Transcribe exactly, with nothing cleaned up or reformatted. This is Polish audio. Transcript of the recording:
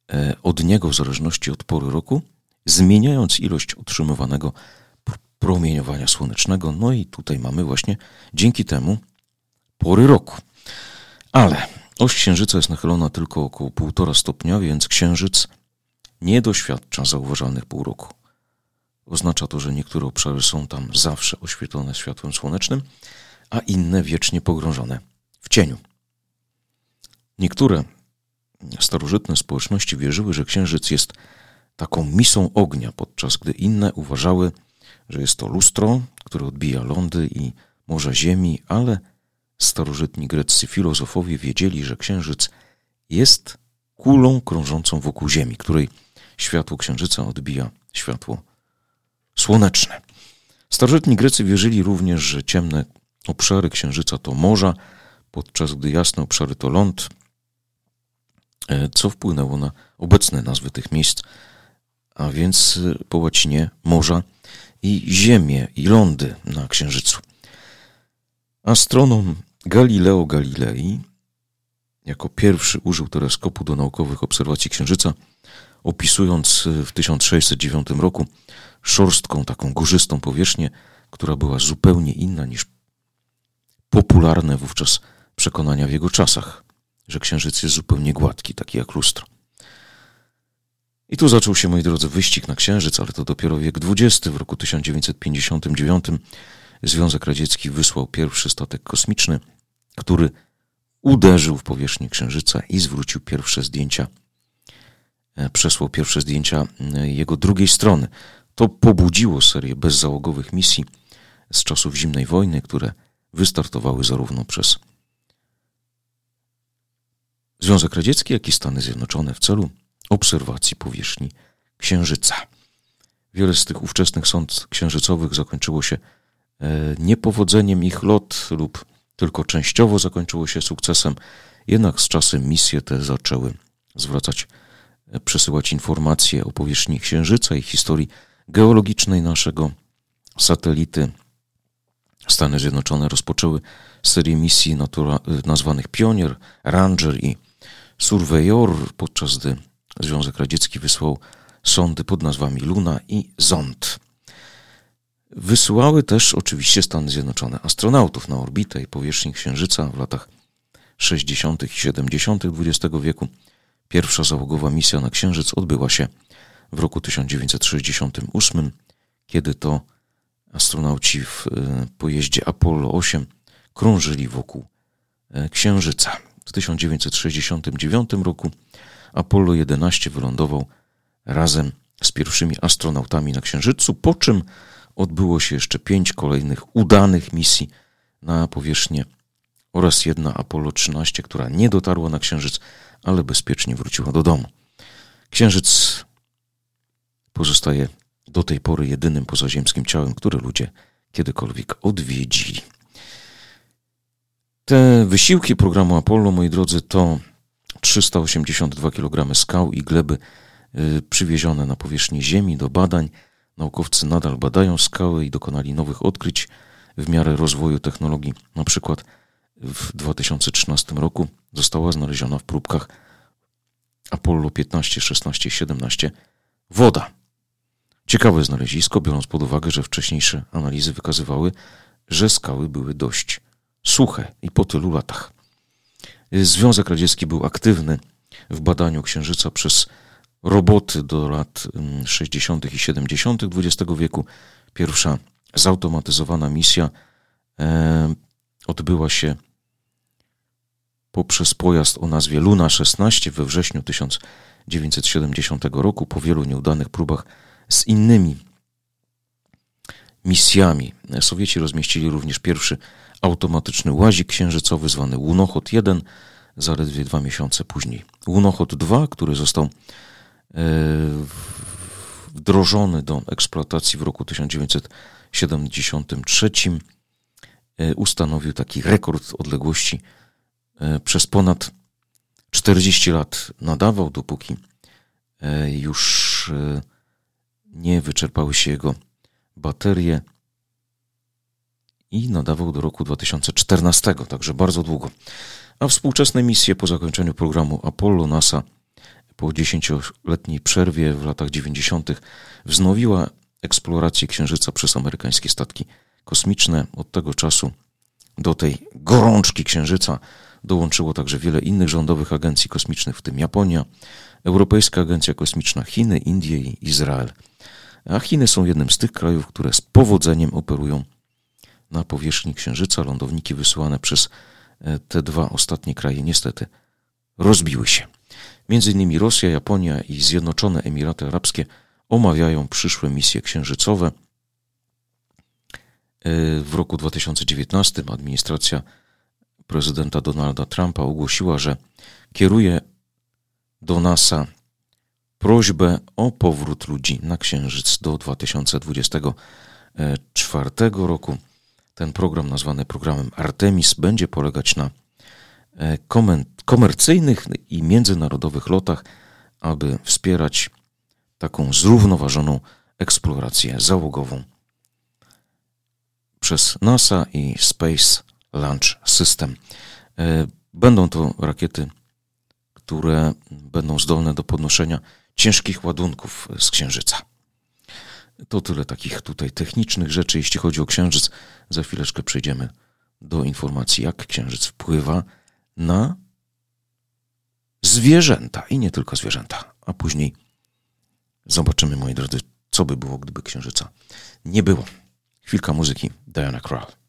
od niego w zależności od pory roku, zmieniając ilość otrzymywanego promieniowania słonecznego. No i tutaj mamy właśnie dzięki temu pory roku. Ale oś Księżyca jest nachylona tylko około półtora stopnia, więc Księżyc nie doświadcza zauważalnych pół roku. Oznacza to, że niektóre obszary są tam zawsze oświetlone światłem słonecznym, a inne wiecznie pogrążone w cieniu. Niektóre starożytne społeczności wierzyły, że Księżyc jest taką misą ognia, podczas gdy inne uważały, że jest to lustro, które odbija lądy i morza ziemi, ale starożytni greccy filozofowie wiedzieli, że Księżyc jest kulą krążącą wokół Ziemi, której światło Księżyca odbija światło słoneczne. Starożytni Grecy wierzyli również, że ciemne obszary Księżyca to morza, podczas gdy jasne obszary to ląd, co wpłynęło na obecne nazwy tych miejsc, a więc po łacinie morza i ziemię i lądy na Księżycu. Astronom Galileo Galilei jako pierwszy użył teleskopu do naukowych obserwacji Księżyca, opisując w tysiąc sześćset dziewiątym roku szorstką, taką górzystą powierzchnię, która była zupełnie inna niż popularne wówczas przekonania w jego czasach, że Księżyc jest zupełnie gładki, taki jak lustro. I tu zaczął się, moi drodzy, wyścig na Księżyc, ale to dopiero wiek dwudziesty. W roku tysiąc dziewięćset pięćdziesiątym dziewiątym Związek Radziecki wysłał pierwszy statek kosmiczny, który uderzył w powierzchnię Księżyca i zwrócił pierwsze zdjęcia, przesłał pierwsze zdjęcia jego drugiej strony. To pobudziło serię bezzałogowych misji z czasów zimnej wojny, które wystartowały zarówno przez Związek Radziecki, jak i Stany Zjednoczone w celu obserwacji powierzchni Księżyca. Wiele z tych ówczesnych sond księżycowych zakończyło się niepowodzeniem ich lot lub tylko częściowo zakończyło się sukcesem, jednak z czasem misje te zaczęły zwracać, przesyłać informacje o powierzchni Księżyca i historii geologicznej naszego satelity. Stany Zjednoczone rozpoczęły serię misji natura, nazwanych Pionier, Ranger i Surveyor, podczas gdy Związek Radziecki wysłał sondy pod nazwami Luna i Zond. Wysyłały też oczywiście Stany Zjednoczone astronautów na orbitę i powierzchnię Księżyca w latach sześćdziesiątych i siedemdziesiątych dwudziestego wieku. Pierwsza załogowa misja na Księżyc odbyła się w roku tysiąc dziewięćset sześćdziesiątym ósmym, kiedy to astronauci w pojeździe Apollo osiem krążyli wokół Księżyca. W tysiąc dziewięćset sześćdziesiątym dziewiątym roku Apollo jedenaście wylądował razem z pierwszymi astronautami na Księżycu, po czym odbyło się jeszcze pięć kolejnych udanych misji na powierzchnię oraz jedna Apollo trzynaście, która nie dotarła na Księżyc, ale bezpiecznie wróciła do domu. Księżyc pozostaje do tej pory jedynym pozaziemskim ciałem, które ludzie kiedykolwiek odwiedzili. Te wysiłki programu Apollo, moi drodzy, to trzysta osiemdziesiąt dwa kilogramy skał i gleby yy, przywiezione na powierzchnię Ziemi do badań. Naukowcy nadal badają skały i dokonali nowych odkryć w miarę rozwoju technologii. Na przykład w dwa tysiące trzynastym roku została znaleziona w próbkach Apollo piętnaście, szesnaście i siedemnaście woda. Ciekawe znalezisko, biorąc pod uwagę, że wcześniejsze analizy wykazywały, że skały były dość suche i po tylu latach. Związek Radziecki był aktywny w badaniu Księżyca przez roboty do lat sześćdziesiątych i siedemdziesiątych dwudziestego wieku. Pierwsza zautomatyzowana misja e, odbyła się poprzez pojazd o nazwie Luna szesnaście we wrześniu tysiąc dziewięćset siedemdziesiątego roku. Po wielu nieudanych próbach z innymi misjami Sowieci rozmieścili również pierwszy automatyczny łazik księżycowy zwany Łunochod jeden, zaledwie dwa miesiące później. Łunochod dwa, który został wdrożony do eksploatacji w roku tysiąc dziewięćset siedemdziesiątym trzecim, ustanowił taki rekord odległości. Przez ponad czterdzieści lat nadawał, dopóki już nie wyczerpały się jego baterie, i nadawał do roku dwa tysiące czternastego, także bardzo długo. A współczesne misje po zakończeniu programu Apollo NASA po dziesięcioletniej przerwie w latach dziewięćdziesiątych wznowiła eksplorację Księżyca przez amerykańskie statki kosmiczne. Od tego czasu do tej gorączki Księżyca dołączyło także wiele innych rządowych agencji kosmicznych, w tym Japonia, Europejska Agencja Kosmiczna, Chiny, Indie i Izrael. A Chiny są jednym z tych krajów, które z powodzeniem operują na powierzchni Księżyca. Lądowniki wysyłane przez te dwa ostatnie kraje niestety rozbiły się. Między innymi Rosja, Japonia i Zjednoczone Emiraty Arabskie omawiają przyszłe misje księżycowe. W roku dwa tysiące dziewiętnastym administracja prezydenta Donalda Trumpa ogłosiła, że kieruje do NASA prośbę o powrót ludzi na Księżyc do dwa tysiące dwudziestego czwartego roku. Ten program, nazwany programem Artemis, będzie polegać na komercyjnych i międzynarodowych lotach, aby wspierać taką zrównoważoną eksplorację załogową przez NASA i Space Launch System. Będą to rakiety, które będą zdolne do podnoszenia ciężkich ładunków z Księżyca. To tyle takich tutaj technicznych rzeczy, jeśli chodzi o Księżyc. Za chwileczkę przejdziemy do informacji, jak Księżyc wpływa na zwierzęta i nie tylko zwierzęta. A później zobaczymy, moi drodzy, co by było, gdyby Księżyca nie było. Chwilka muzyki. Diana Krall.